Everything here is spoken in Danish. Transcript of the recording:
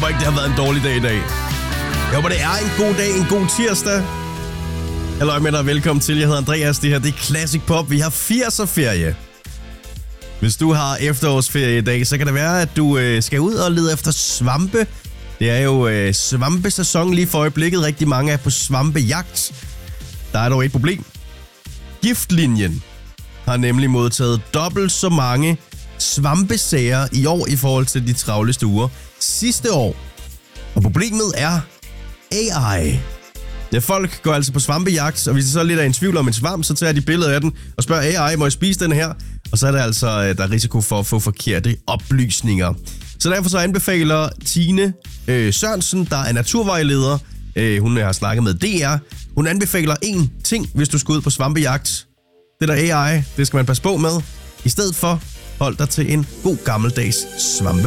håber ikke, det har været en dårlig dag i dag. Jeg håber, det er en god dag, en god tirsdag. Halløj med dig, velkommen til. Jeg hedder Andreas, det her det er Classic Pop. Vi har 80'er-ferie. Hvis du har efterårsferie i dag, så kan det være, at du skal ud og lede efter svampe. Det er jo svampesæson lige for øjeblikket. Rigtig mange er på svampejagt. Der er dog et problem. Giftlinjen har nemlig modtaget dobbelt så mange svampesager i år i forhold til de travleste uger sidste år. Og problemet er AI. Ja, folk går altså på svampejagt, og hvis de så lidt er en tvivl om en svamp, så tager de billeder af den og spørger AI, må jeg spise den her? Og så er der altså der er risiko for at få forkerte oplysninger. Så derfor så anbefaler Tine Sørensen, der er naturvejleder, hun har snakket med DR. Hun anbefaler én ting, hvis du skal ud på svampejagt. Det der AI, det skal man passe på med. I stedet for, hold dig til en god gammeldags svampe.